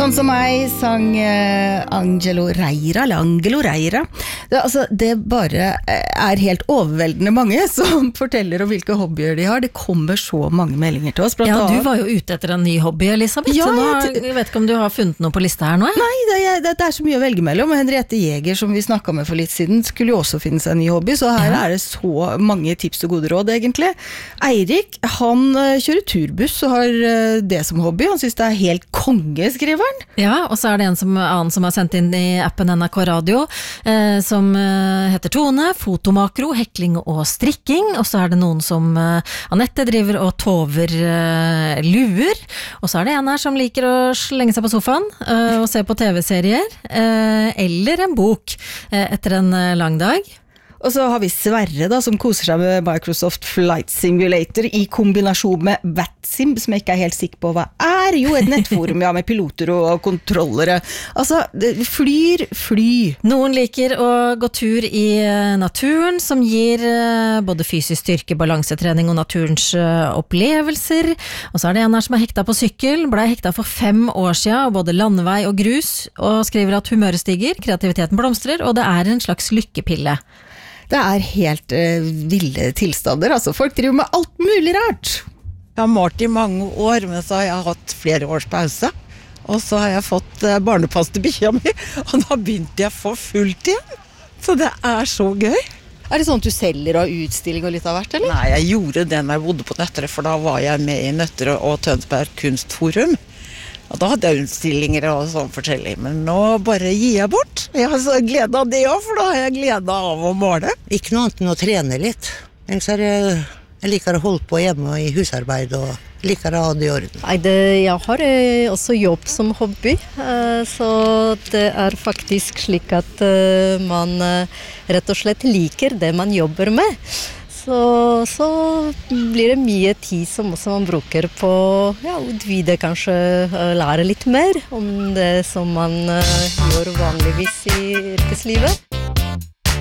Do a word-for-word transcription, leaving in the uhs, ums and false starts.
Sånn som meg sang eh, Angelo Reira, eller Angelo Reira. Det, altså, det bare er helt overveldende mange som forteller om hvilke hobbyer de har. Det kommer så mange meldinger til oss. Ja, du var jo ute etter en ny hobby, Elisabeth. Ja, nå har, jeg vet ikke om du har funnet noe på lista her nå? Nei, det er, det er så mye å velge mellom. Henriette Jäger, som vi snakket med for litt siden, skulle jo også finne seg en ny hobby, så her ja. Er det så mange tips og gode råd, egentlig. Eirik, han kjører turbuss og har det som hobby. Han synes det er helt konge, skriver han. Ja, og så er det en som, annen som har sendt inn i appen N R K Radio, eh, som eh, heter Tone, fotomakro, hekling og strikking, og så er det noen som eh, Annette driver og tover eh, luer, og så er det en her som liker å slenge seg på sofaen eh, og se på tv-serier, eh, eller en bok eh, etter en eh, lang dag. Og så har vi Sverre da, som koser seg med Microsoft Flight Simulator i kombinasjon med VATSIM, som jeg ikke er helt sikker på hva er. Jo, et nettforum ja, med piloter og kontrollere. Altså, flyr, fly. Noen liker å gå tur i naturen, som gir både fysisk styrke, balansetrening og naturens opplevelser. Og så er det en her som er hekta på sykkel, ble hekta for fem år siden, både landevei og grus, og skriver at humøret stiger, kreativiteten blomstrer, og det er en slags lykkepille. Det er helt uh, ville tilstander, altså folk driver med alt mulig rart. Jeg har malt i mange år, men så har jeg hatt flere års pause, og så har jeg fått uh, barnepass til bikkja mi, og da begynte jeg for fullt igjen, så det er så gøy. Er det sånn at du selger og har utstilling og litt av hvert, eller? Nei, jeg gjorde det når jeg bodde på Nøtterøy, for da var jeg med i Nøtterøy og Tønsberg Kunstforum. Og da hadde jeg utstillinger og sånn forskjellig, men nå bare gir jeg bort. Jeg har så glede av det også, for da har jeg glede av å måle. Ikke noe annet enn å trene litt. Ellers er jeg, jeg liker å holde på hjemme i husarbeid og liker å ha det i orden. Nei, det, jeg har også jobb som hobby, så det er faktisk slik at man rett og slett liker det man jobber med. Så, så blir det mye tid som også man bruker på ja, utvide, kanskje lære litt mer om det som man uh, gjør vanligvis i yrkeslivet.